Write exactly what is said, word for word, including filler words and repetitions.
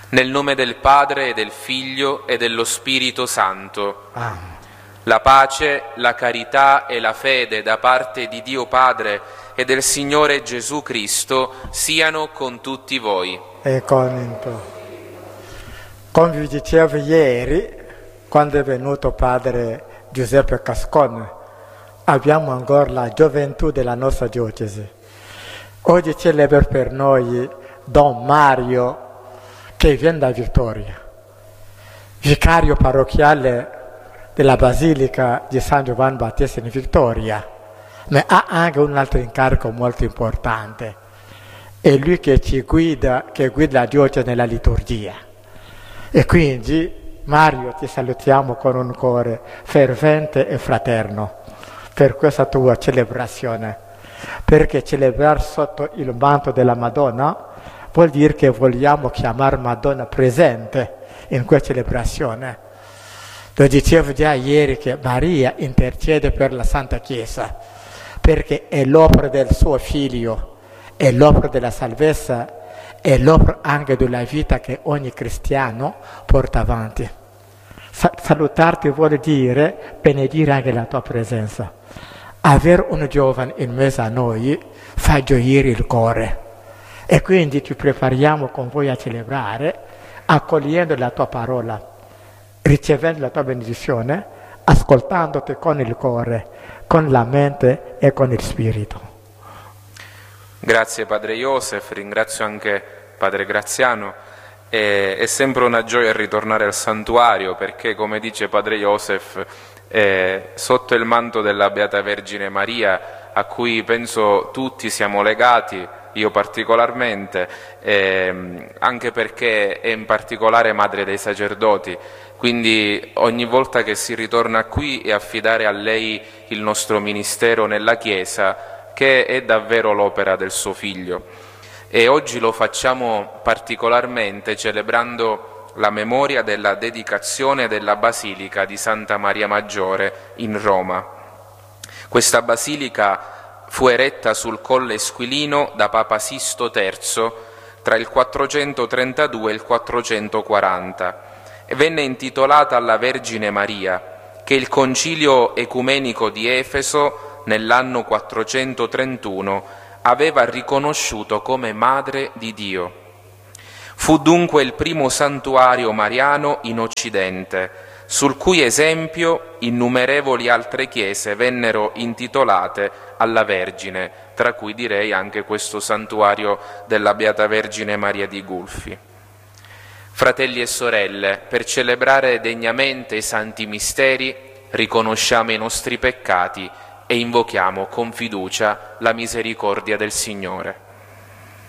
Nel nome del Padre, e del Figlio e dello Spirito Santo. Amen. La pace, la carità e la fede da parte di Dio Padre e del Signore Gesù Cristo siano con tutti voi. E con tu. Come vi dicevo ieri, quando è venuto padre Giuseppe Cascon, abbiamo ancora la gioventù della nostra diocesi. Oggi celebra per noi Don Mario, che viene da Vittoria, vicario parrocchiale della Basilica di San Giovanni Battista in Vittoria, ma ha anche un altro incarico molto importante. È lui che ci guida, che guida la diocesi nella liturgia. E quindi, Mario, ti salutiamo con un cuore fervente e fraterno per questa tua celebrazione, perché celebrare sotto il manto della Madonna vuol dire che vogliamo chiamare Madonna presente in questa celebrazione. Lo dicevo già ieri che Maria intercede per la Santa Chiesa, perché è l'opera del suo Figlio, è l'opera della salvezza, è l'opera anche della vita che ogni cristiano porta avanti. Sa- salutarti vuol dire benedire anche la tua presenza. Avere un giovane in mezzo a noi fa gioire il cuore. E quindi ci prepariamo con voi a celebrare, accogliendo la tua parola, ricevendo la tua benedizione, ascoltandoti con il cuore, con la mente e con il spirito. Grazie Padre Joseph, ringrazio anche Padre Graziano. È, è sempre una gioia ritornare al santuario perché, come dice Padre Joseph, è sotto il manto della Beata Vergine Maria, a cui penso tutti siamo legati, io particolarmente, eh, anche perché è in particolare madre dei sacerdoti, quindi ogni volta che si ritorna qui è affidare a lei il nostro ministero nella Chiesa, che è davvero l'opera del suo Figlio. E oggi lo facciamo particolarmente celebrando la memoria della dedicazione della Basilica di Santa Maria Maggiore in Roma. Questa basilica fu eretta sul Colle Esquilino da Papa Sisto terzo tra il quattrocentotrentadue e il quattrocentoquaranta e venne intitolata alla Vergine Maria, che il Concilio Ecumenico di Efeso nell'anno quattrocentotrentuno aveva riconosciuto come Madre di Dio. Fu dunque il primo santuario mariano in Occidente, sul cui esempio innumerevoli altre chiese vennero intitolate alla Vergine, tra cui direi anche questo santuario della Beata Vergine Maria di Gulfi. Fratelli e sorelle, per celebrare degnamente i santi misteri, riconosciamo i nostri peccati e invochiamo con fiducia la misericordia del Signore.